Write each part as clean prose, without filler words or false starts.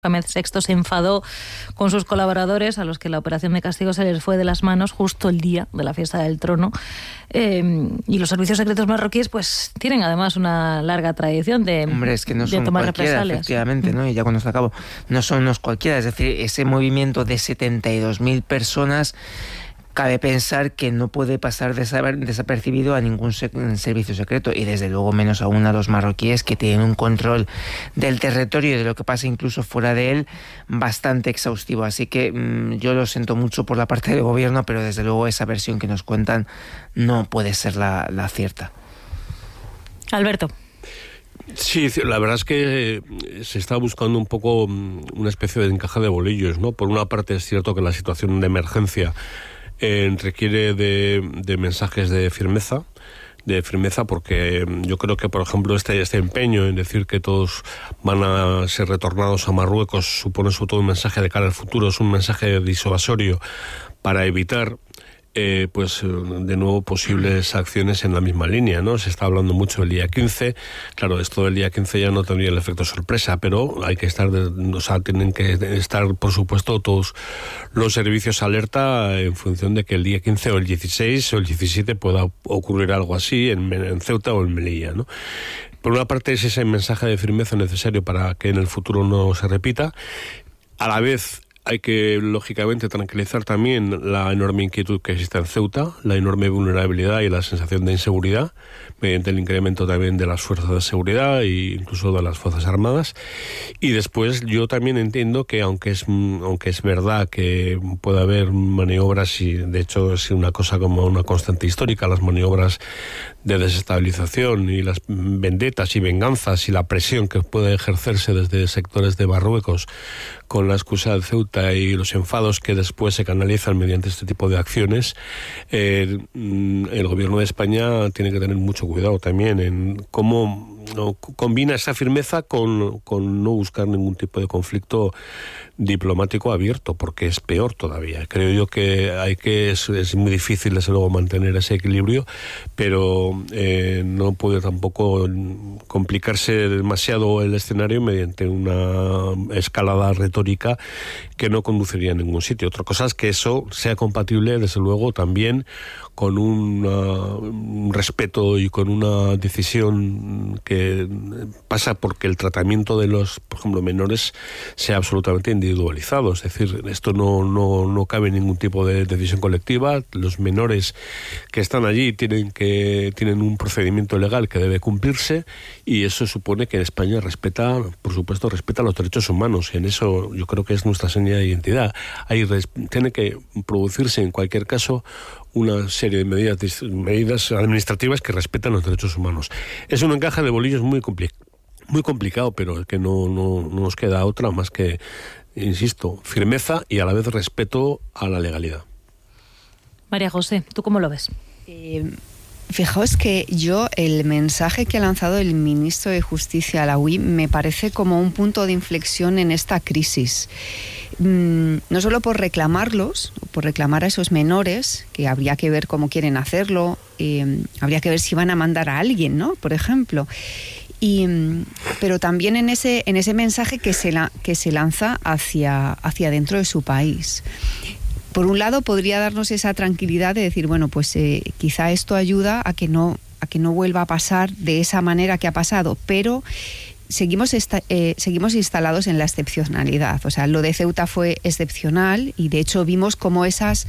Mohamed VI se enfadó con sus colaboradores, a los que la operación de castigo se les fue de las manos justo el día de la fiesta del trono. Y los servicios secretos marroquíes pues tienen además una larga tradición de, es que no de son tomar cualquiera, represalias. Efectivamente, ¿no? Y ya cuando se acabó, no son unos cualquiera. Es decir, ese movimiento de 72.000 personas, cabe pensar que no puede pasar desapercibido a ningún servicio secreto, y desde luego menos aún a los marroquíes, que tienen un control del territorio y de lo que pasa incluso fuera de él bastante exhaustivo. Así que yo lo siento mucho por la parte del gobierno, pero desde luego esa versión que nos cuentan no puede ser la cierta. Alberto. Sí, la verdad es que se está buscando un poco una especie de encaje de bolillos, ¿no? Por una parte es cierto que la situación de emergencia requiere de mensajes de firmeza, porque yo creo que, por ejemplo, este empeño en decir que todos van a ser retornados a Marruecos supone sobre todo un mensaje de cara al futuro, es un mensaje disuasorio para evitar de nuevo posibles acciones en la misma línea, ¿no? Se está hablando mucho del día 15, claro, esto del día 15 ya no tendría el efecto sorpresa, pero hay que estar, tienen que estar, por supuesto, todos los servicios alerta en función de que el día 15 o el 16 o el 17 pueda ocurrir algo así en Ceuta o en Melilla, ¿no? Por una parte es ese mensaje de firmeza necesario para que en el futuro no se repita. A la vez hay que, lógicamente, tranquilizar también la enorme inquietud que existe en Ceuta, la enorme vulnerabilidad y la sensación de inseguridad, mediante el incremento también de las fuerzas de seguridad e incluso de las Fuerzas Armadas. Y después yo también entiendo que, aunque es verdad que puede haber maniobras, y de hecho es una cosa como una constante histórica, las maniobras de desestabilización y las vendetas y venganzas y la presión que puede ejercerse desde sectores de Marruecos con la excusa de Ceuta y los enfados que después se canalizan mediante este tipo de acciones, el gobierno de España tiene que tener mucho cuidado también en cómo combina esa firmeza con no buscar ningún tipo de conflicto diplomático abierto, porque es peor todavía. Creo yo que es muy difícil desde luego mantener ese equilibrio, pero no puede tampoco complicarse demasiado el escenario mediante una escalada retórica que no conduciría a ningún sitio. Otra cosa es que eso sea compatible desde luego también con un respeto y con una decisión que pasa porque el tratamiento de los, por ejemplo, menores sea absolutamente individualizado. Es decir, esto no cabe en ningún tipo de decisión colectiva. Los menores que están allí tienen un procedimiento legal que debe cumplirse, y eso supone que España por supuesto, respeta los derechos humanos. Y en eso yo creo que es nuestra seña de identidad. Tiene que producirse en cualquier caso una serie de medidas administrativas que respetan los derechos humanos. Es un encaje de bolillos muy complicado, pero que no nos queda otra más que, insisto, firmeza y a la vez respeto a la legalidad. María José, ¿tú cómo lo ves? Fijaos que el mensaje que ha lanzado el ministro de Justicia, Alaoui, me parece como un punto de inflexión en esta crisis. No solo por reclamar a esos menores, que habría que ver cómo quieren hacerlo, habría que ver si van a mandar a alguien, ¿no? Por ejemplo. Pero también en ese mensaje que se lanza hacia dentro de su país. Por un lado, podría darnos esa tranquilidad de decir, bueno, pues quizá esto ayuda a que no vuelva a pasar de esa manera que ha pasado, pero seguimos instalados en la excepcionalidad. O sea, lo de Ceuta fue excepcional, y de hecho vimos cómo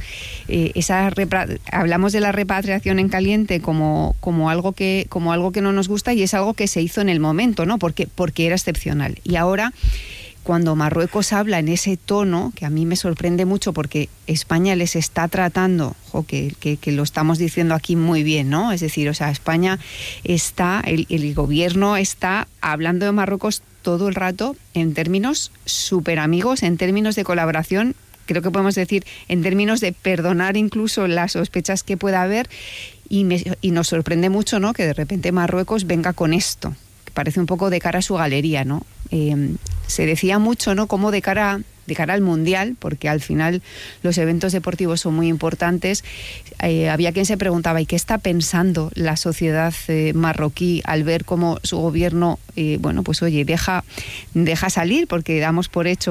hablamos de la repatriación en caliente como algo que no nos gusta, y es algo que se hizo en el momento, ¿no? Porque era excepcional. Y ahora, cuando Marruecos habla en ese tono, que a mí me sorprende mucho porque España les está tratando, que lo estamos diciendo aquí muy bien, ¿no? Es decir, o sea, España el gobierno está hablando de Marruecos todo el rato en términos súper amigos, en términos de colaboración, creo que podemos decir en términos de perdonar incluso las sospechas que pueda haber, y nos sorprende mucho, ¿no?, que de repente Marruecos venga con esto. Parece un poco de cara a su galería, ¿no? Se decía mucho, ¿no?, como de cara al Mundial, porque al final los eventos deportivos son muy importantes. Había quien se preguntaba, ¿y qué está pensando la sociedad marroquí al ver cómo su gobierno, deja salir, porque damos por hecho